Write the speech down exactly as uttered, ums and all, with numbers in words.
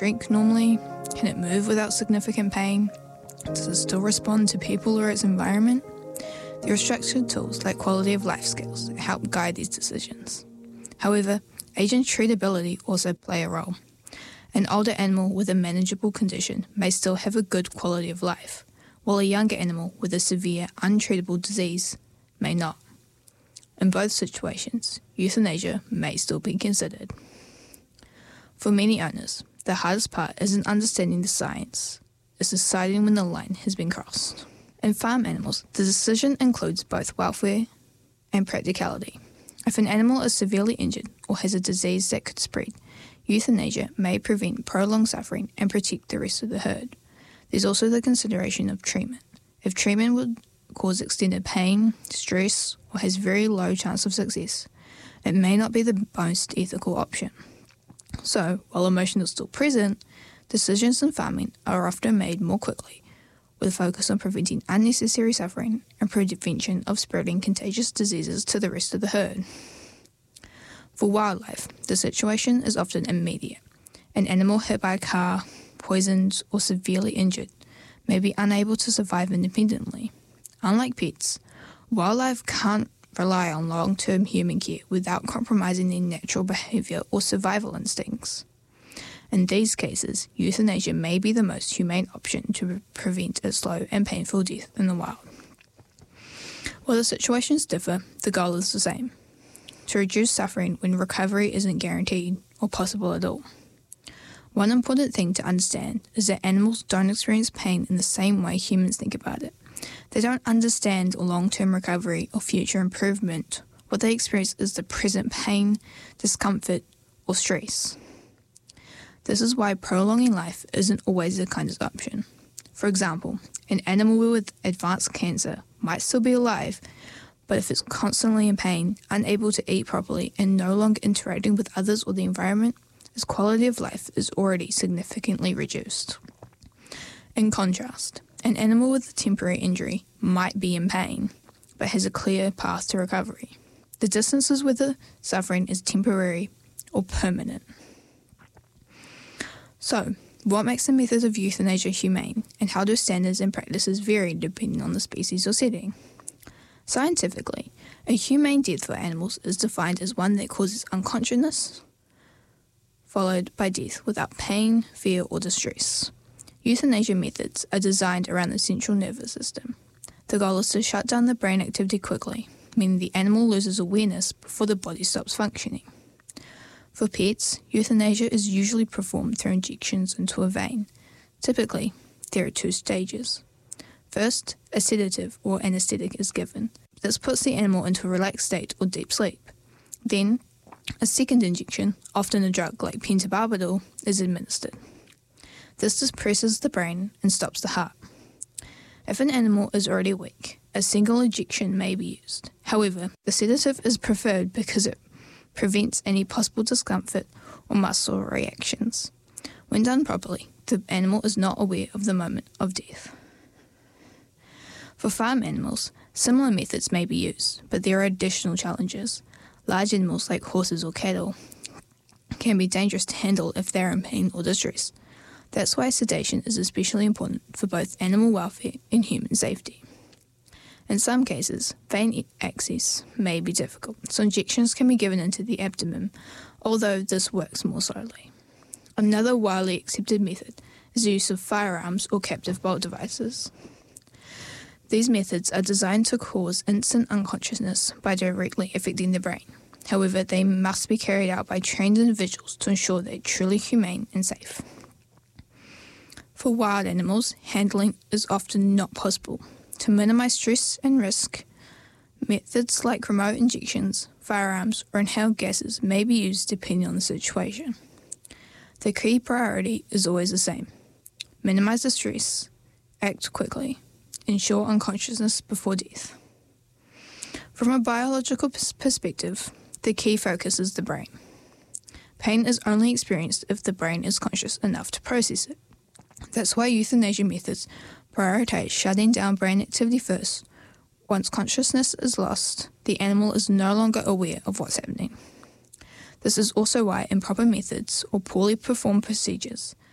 shrink normally? Can it move without significant pain? Does it still respond to people or its environment? There are structured tools like quality of life scales that help guide these decisions. However, age and treatability also play a role. An older animal with a manageable condition may still have a good quality of life, while a younger animal with a severe, untreatable disease may not. In both situations, euthanasia may still be considered. For many owners, the hardest part isn't understanding the science, it's deciding when the line has been crossed. In farm animals, the decision includes both welfare and practicality. If an animal is severely injured or has a disease that could spread, euthanasia may prevent prolonged suffering and protect the rest of the herd. There's also the consideration of treatment. If treatment would cause extended pain, stress, or has very low chance of success, it may not be the most ethical option. So, while emotion is still present, decisions in farming are often made more quickly, with a focus on preventing unnecessary suffering and prevention of spreading contagious diseases to the rest of the herd. For wildlife, the situation is often immediate. An animal hit by a car, poisoned, or severely injured may be unable to survive independently. Unlike pets, wildlife can't rely on long-term human care without compromising their natural behaviour or survival instincts. In these cases, euthanasia may be the most humane option to prevent a slow and painful death in the wild. While the situations differ, the goal is the same: to reduce suffering when recovery isn't guaranteed or possible at all. One important thing to understand is that animals don't experience pain in the same way humans think about it. They don't understand long-term recovery or future improvement. What they experience is the present pain, discomfort, or stress. This is why prolonging life isn't always the kindest option. For example, an animal with advanced cancer might still be alive, but if it's constantly in pain, unable to eat properly, and no longer interacting with others or the environment, its quality of life is already significantly reduced. In contrast, an animal with a temporary injury might be in pain, but has a clear path to recovery. The distance is whether suffering is temporary or permanent. So, what makes the methods of euthanasia humane, and how do standards and practices vary depending on the species or setting? Scientifically, a humane death for animals is defined as one that causes unconsciousness, followed by death without pain, fear, or distress. Euthanasia methods are designed around the central nervous system. The goal is to shut down the brain activity quickly, meaning the animal loses awareness before the body stops functioning. For pets, euthanasia is usually performed through injections into a vein. Typically, there are two stages. First, a sedative or anaesthetic is given. This puts the animal into a relaxed state or deep sleep. Then, a second injection, often a drug like pentobarbital, is administered. This depresses the brain and stops the heart. If an animal is already weak, a single injection may be used. However, the sedative is preferred because it prevents any possible discomfort or muscle reactions. When done properly, the animal is not aware of the moment of death. For farm animals, similar methods may be used, but there are additional challenges. Large animals like horses or cattle can be dangerous to handle if they are in pain or distress. That's why sedation is especially important for both animal welfare and human safety. In some cases, vein access may be difficult, so injections can be given into the abdomen, although this works more slowly. Another widely accepted method is the use of firearms or captive bolt devices. These methods are designed to cause instant unconsciousness by directly affecting the brain. However, they must be carried out by trained individuals to ensure they're truly humane and safe. For wild animals, handling is often not possible. To minimise stress and risk, methods like remote injections, firearms, or inhaled gases may be used depending on the situation. The key priority is always the same: minimise the stress, act quickly, ensure unconsciousness before death. From a biological perspective, the key focus is the brain. Pain is only experienced if the brain is conscious enough to process it. That's why euthanasia methods prioritise shutting down brain activity first. Once consciousness is lost, the animal is no longer aware of what's happening. This is also why improper methods or poorly performed procedures